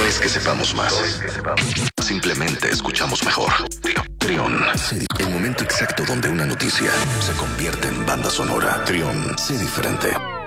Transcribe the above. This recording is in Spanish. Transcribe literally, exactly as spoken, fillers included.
es que sepamos más. Simplemente escuchamos mejor. Trión. El momento exacto donde una noticia se convierte en banda sonora. Trión. Sé diferente.